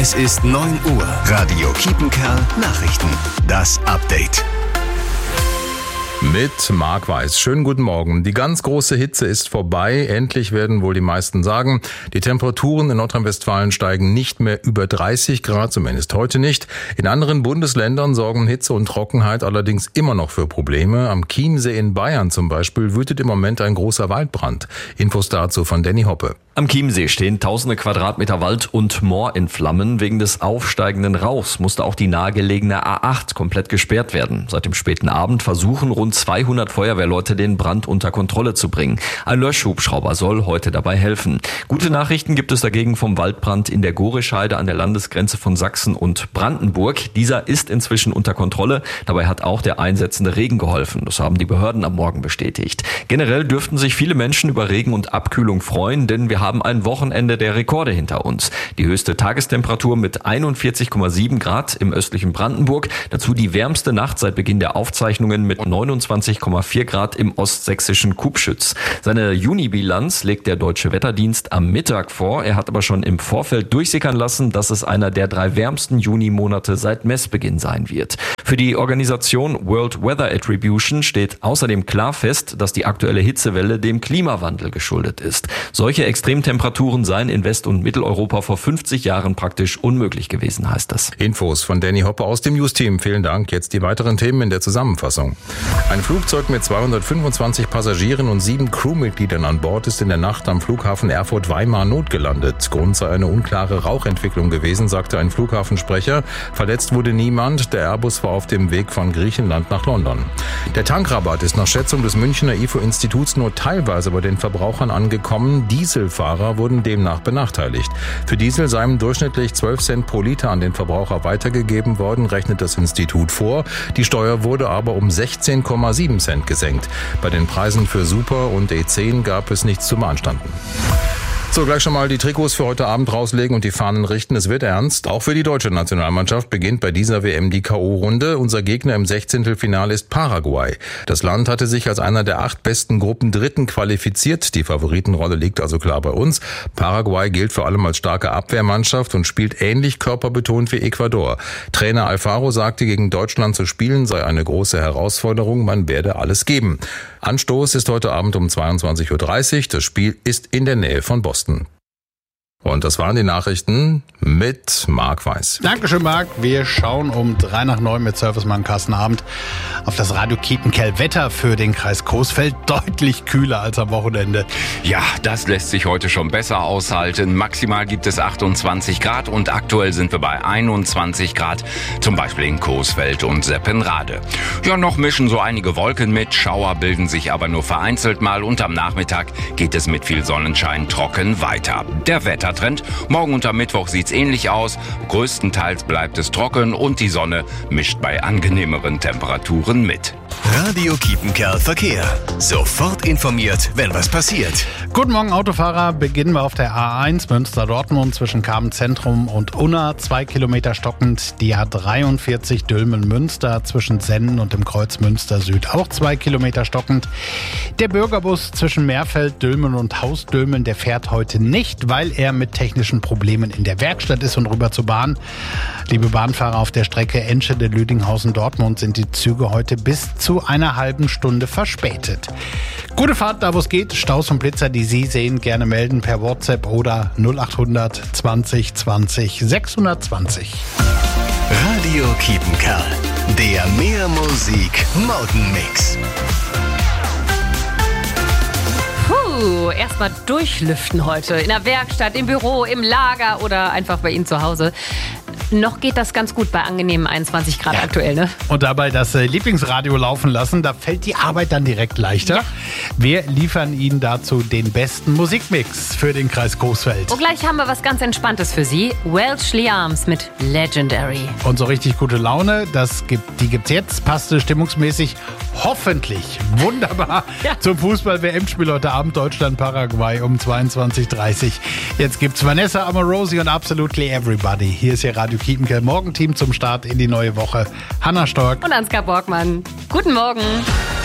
Es ist 9 Uhr. Radio Kiepenkerl Nachrichten. Das Update. Mit Marc Weiß. Schönen guten Morgen. Die ganz große Hitze ist vorbei. Endlich werden wohl die meisten sagen. Die Temperaturen in Nordrhein-Westfalen steigen nicht mehr über 30 Grad, zumindest heute nicht. In anderen Bundesländern sorgen Hitze und Trockenheit allerdings immer noch für Probleme. Am Chiemsee in Bayern zum Beispiel wütet im Moment ein großer Waldbrand. Infos dazu von Danny Hoppe. Am Chiemsee stehen tausende Quadratmeter Wald und Moor in Flammen. Wegen des aufsteigenden Rauchs musste auch die nahegelegene A8 komplett gesperrt werden. Seit dem späten Abend versuchen rund 200 Feuerwehrleute den Brand unter Kontrolle zu bringen. Ein Löschhubschrauber soll heute dabei helfen. Gute Nachrichten gibt es dagegen vom Waldbrand in der Gorischeide an der Landesgrenze von Sachsen und Brandenburg. Dieser ist inzwischen unter Kontrolle. Dabei hat auch der einsetzende Regen geholfen. Das haben die Behörden am Morgen bestätigt. Generell dürften sich viele Menschen über Regen und Abkühlung freuen, denn wir haben ein Wochenende der Rekorde hinter uns. Die höchste Tagestemperatur mit 41,7 Grad im östlichen Brandenburg. Dazu die wärmste Nacht seit Beginn der Aufzeichnungen mit 29,4 Grad im ostsächsischen Kubschütz. Seine Juni-Bilanz legt der Deutsche Wetterdienst am Mittag vor. Er hat aber schon im Vorfeld durchsickern lassen, dass es einer der 3 wärmsten Juni-Monate seit Messbeginn sein wird. Für die Organisation World Weather Attribution steht außerdem klar fest, dass die aktuelle Hitzewelle dem Klimawandel geschuldet ist. Solche Extremtemperaturen seien in West- und Mitteleuropa vor 50 Jahren praktisch unmöglich gewesen, heißt es. Infos von Danny Hoppe aus dem News-Team. Vielen Dank. Jetzt die weiteren Themen in der Zusammenfassung. Ein Flugzeug mit 225 Passagieren und 7 Crewmitgliedern an Bord ist in der Nacht am Flughafen Erfurt-Weimar notgelandet. Grund sei eine unklare Rauchentwicklung gewesen, sagte ein Flughafensprecher. Verletzt wurde niemand. Der Airbus war auf dem Weg von Griechenland nach London. Der Tankrabatt ist nach Schätzung des Münchner IFO-Instituts nur teilweise bei den Verbrauchern angekommen. Dieselfahrer wurden demnach benachteiligt. Für Diesel seien durchschnittlich 12 Cent pro Liter an den Verbraucher weitergegeben worden, rechnet das Institut vor. Die Steuer wurde aber um 16,7 Cent gesenkt. Bei den Preisen für Super und E10 gab es nichts zu beanstanden. So, gleich schon mal die Trikots für heute Abend rauslegen und die Fahnen richten. Es wird ernst. Auch für die deutsche Nationalmannschaft beginnt bei dieser WM die K.O.-Runde. Unser Gegner im 16. ist Paraguay. Das Land hatte sich als einer der 8 besten Gruppen Dritten qualifiziert. Die Favoritenrolle liegt also klar bei uns. Paraguay gilt vor allem als starke Abwehrmannschaft und spielt ähnlich körperbetont wie Ecuador. Trainer Alfaro sagte, gegen Deutschland zu spielen sei eine große Herausforderung. Man werde alles geben. Anstoß ist heute Abend um 22:30 Uhr. Das Spiel ist in der Nähe von Boston. Und das waren die Nachrichten mit Marc Weiß. Dankeschön, Marc. Wir schauen um 8:03 mit Servicemann Carsten Abend auf das Radio Kiepenkerl Wetter für den Kreis Coesfeld. Deutlich kühler als am Wochenende. Ja, das lässt sich heute schon besser aushalten. Maximal gibt es 28 Grad und aktuell sind wir bei 21 Grad, zum Beispiel in Coesfeld und Seppenrade. Ja, noch mischen so einige Wolken mit, Schauer bilden sich aber nur vereinzelt mal und am Nachmittag geht es mit viel Sonnenschein trocken weiter. Der Wettertrend. Morgen und am Mittwoch sieht's ähnlich aus. Größtenteils bleibt es trocken und die Sonne mischt bei angenehmeren Temperaturen mit. Radio Kiepenkerl Verkehr. Sofort informiert, wenn was passiert. Guten Morgen, Autofahrer. Beginnen wir auf der A1 Münster-Dortmund zwischen Karmen-Zentrum und Unna. 2 Kilometer stockend. Die A43 Dülmen-Münster zwischen Sennen und dem Kreuz Münster-Süd. Auch 2 Kilometer stockend. Der Bürgerbus zwischen Meerfeld, Dülmen und Haus-Dülmen, der fährt heute nicht, weil er mit technischen Problemen in der Werkstatt ist und rüber zur Bahn. Liebe Bahnfahrer auf der Strecke Enschede-Lüdinghausen-Dortmund sind die Züge heute bis zu einer halben Stunde verspätet. Gute Fahrt, da wo es geht. Staus und Blitzer, die Sie sehen, gerne melden per WhatsApp oder 0800 20 20 620. Radio Kiepenkerl, der Mehr-Musik-Morgenmix. Erstmal durchlüften heute. In der Werkstatt, im Büro, im Lager oder einfach bei Ihnen zu Hause. Noch geht das ganz gut bei angenehmen 21 Grad aktuell, ne? Und dabei das Lieblingsradio laufen lassen, da fällt die Arbeit dann direkt leichter. Ja. Wir liefern Ihnen dazu den besten Musikmix für den Kreis Coesfeld. Und gleich haben wir was ganz Entspanntes für Sie. Welshly Arms mit Legendary. Und so richtig gute Laune, die gibt's jetzt, passte stimmungsmäßig hoffentlich wunderbar zum Fußball-WM-Spiel heute Abend Deutschland-Paraguay um 22:30. Jetzt gibt's Vanessa Amorosi und Absolutely Everybody. Hier ist Ihr Radio Kiepenkerl Morgenteam zum Start in die neue Woche. Hanna Stork und Ansgar Borgmann. Guten Morgen.